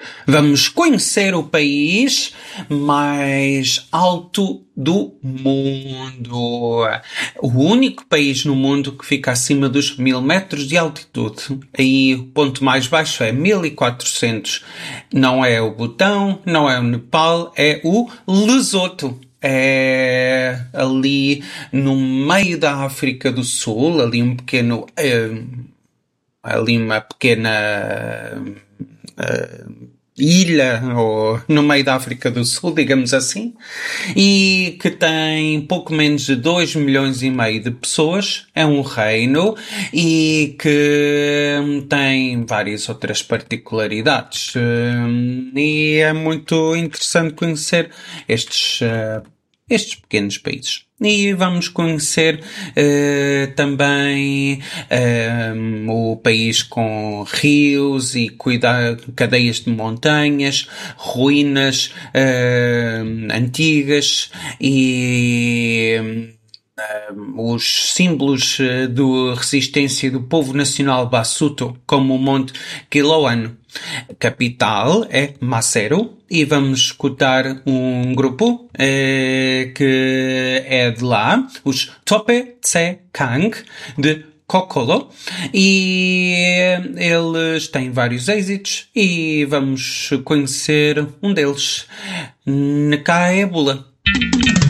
Vamos conhecer o país mais alto do mundo. O único país no mundo que fica acima dos 1000 metros de altitude. Aí o ponto mais baixo é 1400. Não é o Butão, não é o Nepal, é o Lesoto. É ali no meio da África do Sul, ali um pequeno... ali uma pequena... ilha, ou no meio da África do Sul, digamos assim, e que tem pouco menos de 2,5 milhões de pessoas, é um reino, e que tem várias outras particularidades, e é muito interessante conhecer estes pequenos países. E vamos conhecer também o país com rios e cadeias de montanhas, ruínas antigas e os símbolos de resistência do povo nacional Basuto, como o Monte Kiloano. A capital é Maseru e vamos escutar um grupo que é de lá, os Tope Tse Kang, de Kokolo, e eles têm vários êxitos e vamos conhecer um deles, Nkae Bula.